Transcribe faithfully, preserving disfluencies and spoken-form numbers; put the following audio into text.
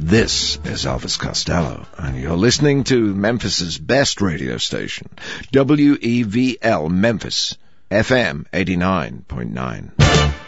This is Elvis Costello, and you're listening to Memphis's best radio station, W E V L Memphis, F M eighty-nine point nine.